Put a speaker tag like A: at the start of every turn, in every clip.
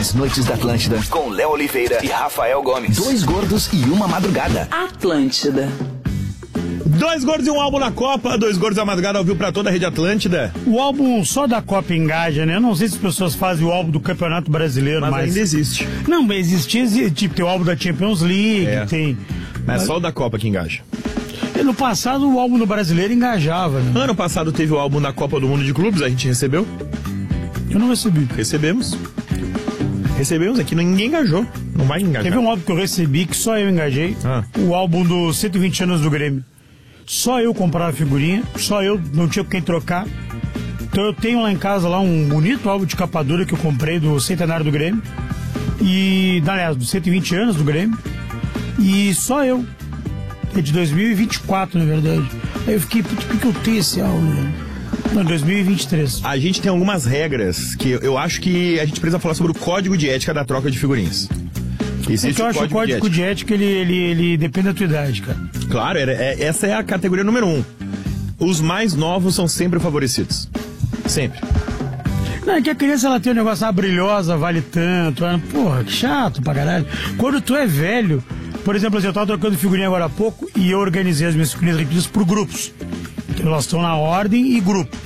A: As Noites da Atlântida, com Léo Oliveira e Rafael Gomes. 2 gordos e uma madrugada.
B: Atlântida.
C: 2 gordos e um álbum na Copa, 2 gordos da madrugada ouviu pra toda a rede Atlântida.
D: O álbum só da Copa engaja, né? Eu não sei se as pessoas fazem o álbum do Campeonato Brasileiro, mas
C: ainda existe.
D: Não, existe, tipo, tem o álbum da Champions League, tem...
C: Mas só o da Copa que engaja.
D: No passado, o álbum do Brasileiro engajava, né?
C: Ano passado teve o álbum da Copa do Mundo de Clubes, a gente recebeu?
D: Eu não recebi.
C: Recebemos aqui, ninguém engajou. Não vai engajar.
D: Teve um álbum que eu recebi que só eu engajei. O álbum dos 120 anos do Grêmio. Só eu comprava figurinha, só eu, não tinha com quem trocar. Então eu tenho lá em casa lá um bonito álbum de capa dura que eu comprei do centenário do Grêmio. E, aliás, dos 120 anos do Grêmio. E só eu. É de 2024, na verdade. Aí eu fiquei, por que eu tenho esse álbum? Não, 2023.
C: A gente tem algumas regras que eu acho que a gente precisa falar sobre o código de ética da troca de figurinhas.
D: Existe eu acho que o código de ética, ele depende da tua idade, cara.
C: Claro, essa é a categoria número 1. Os mais novos são sempre favorecidos. Sempre.
D: Não, é que a criança ela tem um negócio, brilhosa, vale tanto. Porra, que chato pra caralho. Quando tu é velho, por exemplo, assim, eu tava trocando figurinha agora há pouco e eu organizei as minhas figurinhas repetidas por grupos. Então elas estão na ordem e grupo.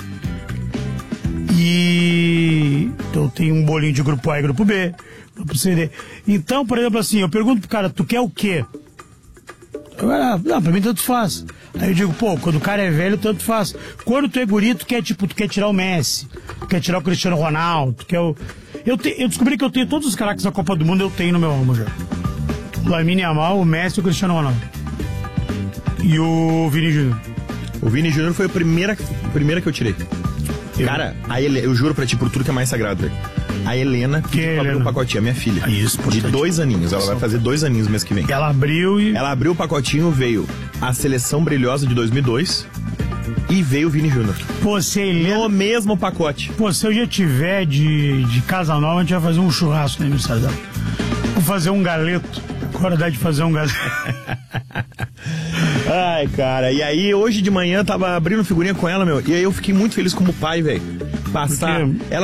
D: E então tem um bolinho de grupo A e grupo B, grupo C e D. Então, por exemplo, assim, eu pergunto pro cara, tu quer o quê? Não, pra mim tanto faz. Aí eu digo, quando o cara é velho, tanto faz. Quando tu é guri, tu quer tirar o Messi, tu quer tirar o Cristiano Ronaldo, tu quer o... Eu descobri que eu tenho todos os craques da Copa do Mundo, eu tenho no meu álbum já. O Lamine Yamal, o Messi e o Cristiano Ronaldo. E o Vini Júnior. O Vini Júnior foi a primeira que eu tirei. Cara, eu juro pra ti, por tudo que é mais sagrado, velho. A Helena abriu o pacotinho, a minha filha. Isso, de 2 aninhos. Ela vai fazer 2 aninhos no mês que vem. Ela abriu o pacotinho, veio a Seleção Brilhosa de 2002 e veio o Vini Júnior. No mesmo pacote. Se eu já tiver de casa nova, a gente vai fazer um churrasco no aniversário dela. Vou fazer um galeto. Agora dá de fazer um galeto.
C: Ai, cara, e aí hoje de manhã tava abrindo figurinha com ela, meu, e aí eu fiquei muito feliz como pai, velho. Ela